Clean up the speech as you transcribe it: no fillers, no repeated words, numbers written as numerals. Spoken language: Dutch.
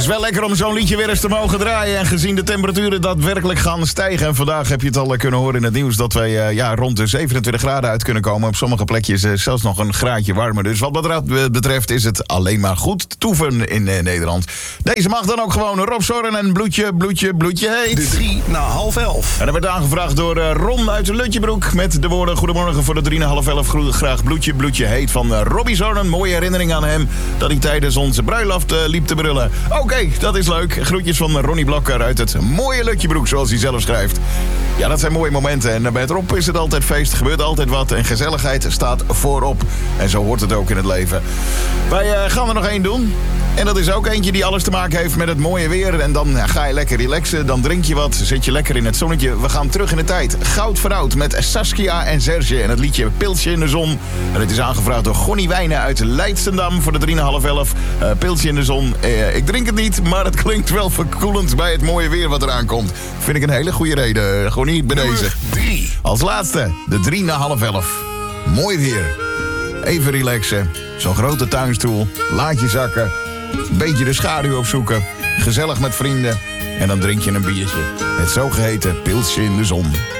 is wel lekker om zo'n liedje weer eens te mogen draaien. En gezien de temperaturen daadwerkelijk gaan stijgen. En vandaag heb je het al kunnen horen in het nieuws dat wij rond de 27 graden uit kunnen komen. Op sommige plekjes zelfs nog een graadje warmer. Dus wat dat betreft is het alleen maar goed toeven in Nederland. Deze mag dan ook gewoon Rob Zorn en bloedje heet. De 3 na half 11. En dat werd aangevraagd door Ron uit Lutjebroek. Met de woorden: goedemorgen voor de 3 na half 11. Graag bloedje heet van Robbie Zorn. Mooie herinnering aan hem dat hij tijdens onze bruiloft liep te brullen. Oké, dat is leuk. Groetjes van Ronnie Blokker uit het mooie Lutjebroek, zoals hij zelf schrijft. Ja, dat zijn mooie momenten. En bij het Rob is het altijd feest, gebeurt altijd wat. En gezelligheid staat voorop. En zo hoort het ook in het leven. Wij gaan er nog één doen. En dat is ook eentje die alles te maken heeft met het mooie weer. En dan ga je lekker relaxen, dan drink je wat, zit je lekker in het zonnetje. We gaan terug in de tijd. Goud voor oud met Saskia en Serge. En het liedje Pilsje in de zon. En het is aangevraagd door Gonnie Wijnen uit Leidschendam voor de 3 na half 11. Pilsje in de zon. Ik drink het niet, maar het klinkt wel verkoelend bij het mooie weer wat eraan komt. Vind ik een hele goede reden. Gonnie, bij deze. 3. Als laatste, de 3 na half 11. Mooi weer. Even relaxen. Zo'n grote tuinstoel. Laat je zakken. Een beetje de schaduw opzoeken. Gezellig met vrienden. En dan drink je een biertje. Het zogeheten Pilsje in de zon.